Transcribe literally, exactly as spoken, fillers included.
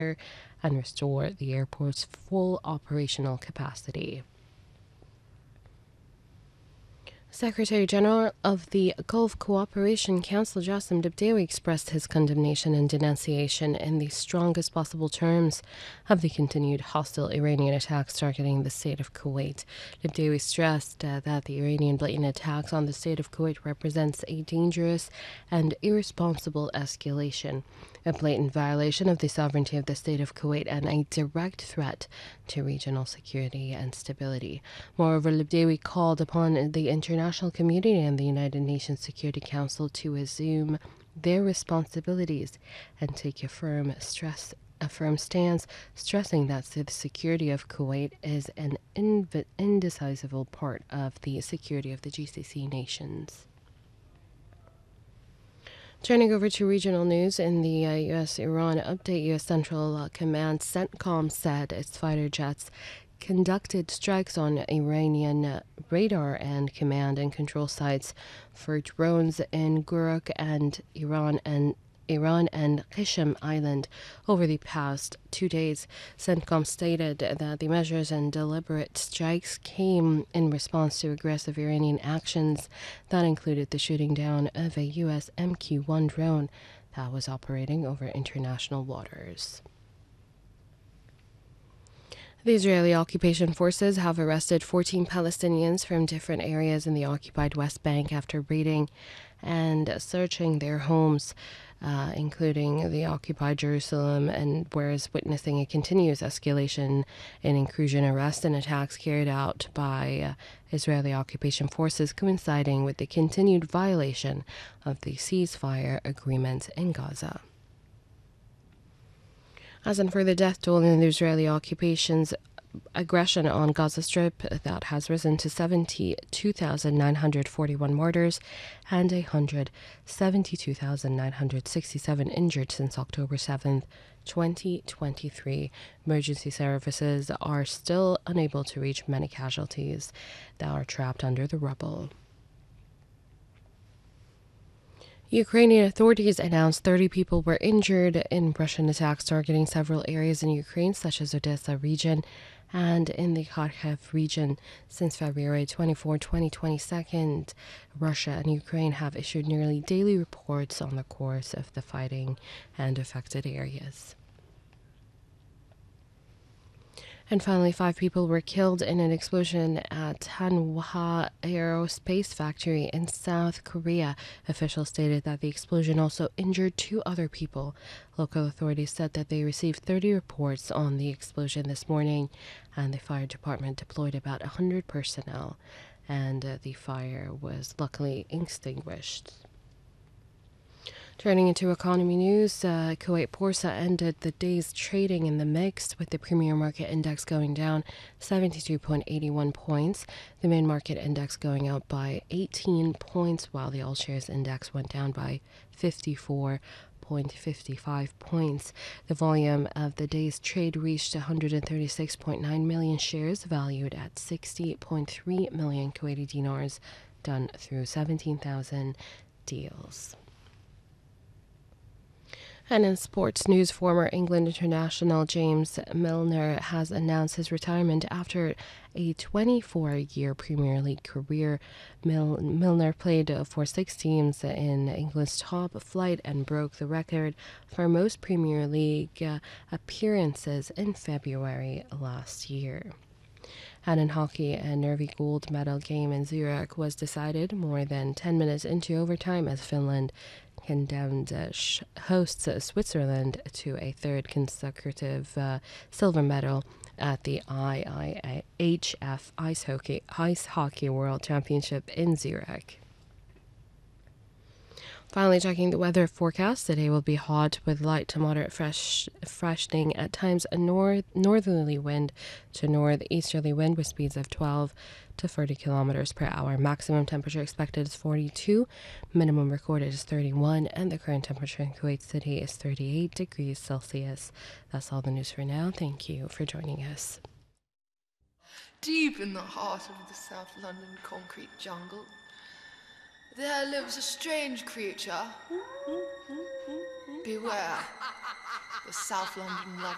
and restore the airport's full operational capacity. Secretary General of the Gulf Cooperation Council, Jassim Dabdawi, expressed his condemnation and denunciation in the strongest possible terms of the continued hostile Iranian attacks targeting the state of Kuwait. Dabdawi stressed uh, that the Iranian blatant attacks on the state of Kuwait represents a dangerous and irresponsible escalation, a blatant violation of the sovereignty of the state of Kuwait, and a direct threat to regional security and stability. Moreover, Dabdawi called upon the international community and the United Nations Security Council to assume their responsibilities and take a firm stress a firm stance, stressing that the security of Kuwait is an inv- indecisible part of the security of the G C C nations. Turning over to regional news, in the uh, U S Iran update, U S Central uh, Command CENTCOM said its fighter jets conducted strikes on Iranian uh, radar and command and control sites for drones in Guruk and Iran and Iran and Qishm Island over the past two days. CENTCOM stated that the measures and deliberate strikes came in response to aggressive Iranian actions that included the shooting down of a U S M Q one drone that was operating over international waters. The Israeli occupation forces have arrested fourteen Palestinians from different areas in the occupied West Bank after raiding and searching their homes, uh, including the occupied Jerusalem, and whereas witnessing a continuous escalation in intrusion arrests and attacks carried out by uh, Israeli occupation forces, coinciding with the continued violation of the ceasefire agreement in Gaza. As in for the death toll in the Israeli occupation's aggression on Gaza Strip, that has risen to seventy-two thousand nine hundred forty-one martyrs and one hundred seventy-two thousand nine hundred sixty-seven injured since October seventh, twenty twenty-three. Emergency services are still unable to reach many casualties that are trapped under the rubble. Ukrainian authorities announced thirty people were injured in Russian attacks targeting several areas in Ukraine, such as Odessa region and in the Kharkiv region. Since February twenty-fourth, twenty twenty-two, Russia and Ukraine have issued nearly daily reports on the course of the fighting and affected areas. And finally, five people were killed in an explosion at Hanwha Aerospace Factory in South Korea. Officials stated that the explosion also injured two other people. Local authorities said that they received thirty reports on the explosion this morning, and the fire department deployed about one hundred personnel, and uh, the fire was luckily extinguished. Turning into economy news, uh, Kuwait Borsa ended the day's trading in the mixed, with the premier market index going down seventy-two point eight one points, the main market index going up by eighteen points, while the all shares index went down by fifty-four point five five points. The volume of the day's trade reached one hundred thirty-six point nine million shares, valued at sixty point three million Kuwaiti dinars, done through seventeen thousand deals. And in sports news, former England international James Milner has announced his retirement after a twenty-four-year Premier League career. Mil- Milner played for six teams in England's top flight and broke the record for most Premier League uh, appearances in February last year. And in hockey, a nervy gold medal game in Zurich was decided more than ten minutes into overtime as Finland condemned uh, sh- hosts uh, Switzerland to a third consecutive uh, silver medal at the I I H F Ice Hockey, Ice Hockey World Championship in Zurich. Finally, checking the weather forecast. Today will be hot with light to moderate fresh, freshening at times, a north northerly wind to northeasterly wind with speeds of twelve to thirty kilometers per hour. Maximum temperature expected is forty-two, minimum recorded is thirty-one, and the current temperature in Kuwait City is thirty-eight degrees Celsius. That's all the news for now. Thank you for joining us. Deep in the heart of the South London concrete jungle, there lives a strange creature. Beware, the South London love